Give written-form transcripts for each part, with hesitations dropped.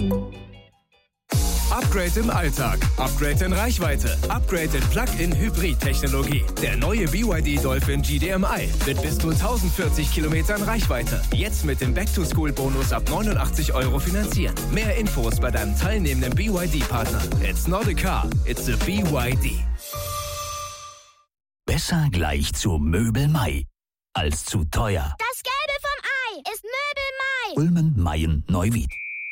Upgrade im Alltag, Upgrade in Reichweite, Upgrade in Plug-in-Hybrid-Technologie. Der neue BYD Dolphin GDMI mit bis zu 1040 Kilometern Reichweite. Jetzt mit dem Back-to-School-Bonus ab 89 € finanzieren. Mehr Infos bei deinem teilnehmenden BYD-Partner. It's not a car, it's a BYD. Besser gleich zu Möbel Mai als zu teuer. Das Gelbe vom Ei ist Möbel Mai. Ulmen, Mayen, Neuwied.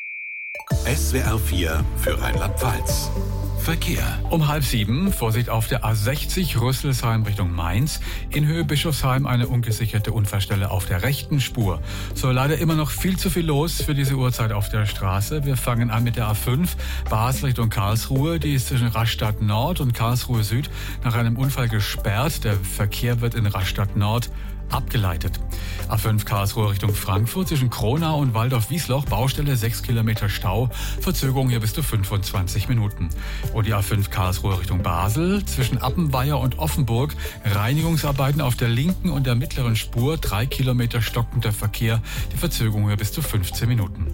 SWR 4 für Rheinland-Pfalz. Verkehr. Um 6:30, Vorsicht auf der A60 Rüsselsheim Richtung Mainz. In Höhe Bischofsheim eine ungesicherte Unfallstelle auf der rechten Spur. So, leider immer noch viel zu viel los für diese Uhrzeit auf der Straße. Wir fangen an mit der A5 Basel Richtung Karlsruhe. Die ist zwischen Rastatt Nord und Karlsruhe Süd nach einem Unfall gesperrt. Der Verkehr wird in Rastatt Nord abgeleitet. A5 Karlsruhe Richtung Frankfurt zwischen Kronau und Waldorf-Wiesloch, Baustelle 6 Kilometer Stau, Verzögerung hier bis zu 25 Minuten. Und die A5 Karlsruhe Richtung Basel zwischen Appenweier und Offenburg, Reinigungsarbeiten auf der linken und der mittleren Spur, 3 Kilometer stockender Verkehr, die Verzögerung hier bis zu 15 Minuten.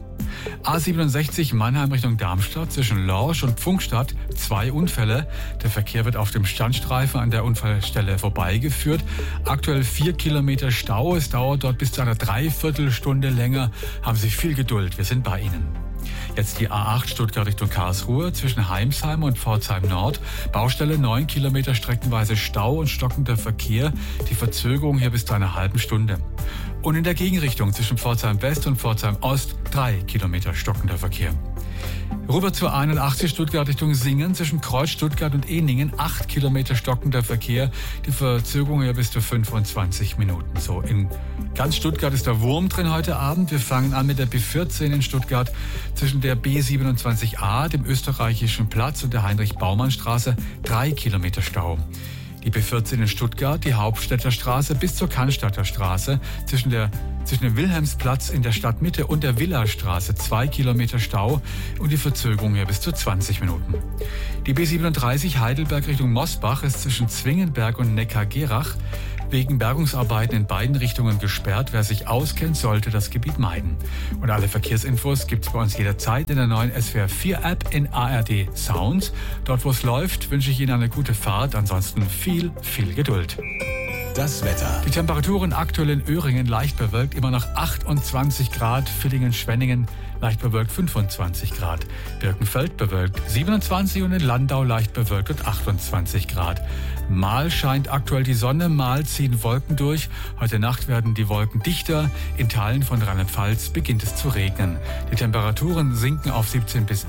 A67 Mannheim Richtung Darmstadt zwischen Lorsch und Pfungstadt 2 Unfälle. Der Verkehr wird auf dem Standstreifen an der Unfallstelle vorbeigeführt. Aktuell 4 Kilometer Stau. Es dauert dort bis zu einer Dreiviertelstunde länger. Haben Sie viel Geduld. Wir sind bei Ihnen. Jetzt die A8 Stuttgart Richtung Karlsruhe zwischen Heimsheim und Pforzheim Nord. Baustelle 9 Kilometer streckenweise Stau und stockender Verkehr. Die Verzögerung hier bis zu einer halben Stunde. Und in der Gegenrichtung zwischen Pforzheim West und Pforzheim Ost 3 Kilometer stockender Verkehr. Rüber zur 81 Stuttgart Richtung Singen zwischen Kreuz Stuttgart und Ehningen 8 Kilometer stockender Verkehr. Die Verzögerung hier bis zu 25 Minuten. So, in ganz Stuttgart ist der Wurm drin heute Abend. Wir fangen an mit der B14 in Stuttgart zwischen der B27a, dem Österreichischen Platz und der Heinrich-Baumann-Straße 3 Kilometer Stau. Die B14 in Stuttgart, die Hauptstädter Straße bis zur Cannstatter Straße, zwischen dem Wilhelmsplatz in der Stadtmitte und der Villastraße 2 Kilometer Stau und die Verzögerung hier bis zu 20 Minuten. Die B37 Heidelberg Richtung Mosbach ist zwischen Zwingenberg und Neckargerach wegen Bergungsarbeiten in beiden Richtungen gesperrt. Wer sich auskennt, sollte das Gebiet meiden. Und alle Verkehrsinfos gibt's bei uns jederzeit in der neuen SWR 4 App in ARD Sounds. Dort, wo es läuft, wünsche ich Ihnen eine gute Fahrt. Ansonsten viel Geduld. Das Wetter. Die Temperaturen aktuell in Öhringen leicht bewölkt, immer noch 28 Grad, Villingen, Schwenningen leicht bewölkt 25 Grad, Birkenfeld bewölkt 27 und in Landau leicht bewölkt und 28 Grad. Mal scheint aktuell die Sonne, mal ziehen Wolken durch. Heute Nacht werden die Wolken dichter. In Teilen von Rheinland-Pfalz beginnt es zu regnen. Die Temperaturen sinken auf 17 bis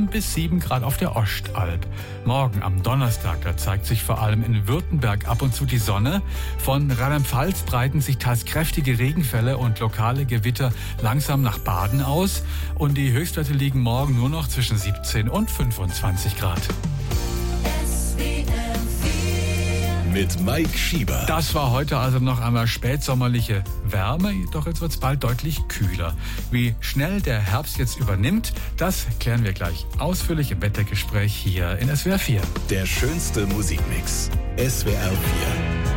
7 Grad auf der Ostalb. Morgen am Donnerstag, da zeigt sich vor allem in Württemberg ab und zu die Sonne. Von Rheinland-Pfalz breiten sich teils kräftige Regenfälle und lokale Gewitter langsam nach Baden aus. Und die Höchstwerte liegen morgen nur noch zwischen 17 und 25 Grad. Mit Mike Schieber. Das war heute also noch einmal spätsommerliche Wärme, doch jetzt wird es bald deutlich kühler. Wie schnell der Herbst jetzt übernimmt, das klären wir gleich ausführlich im Wettergespräch hier in SWR 4. Der schönste Musikmix. SWR 4.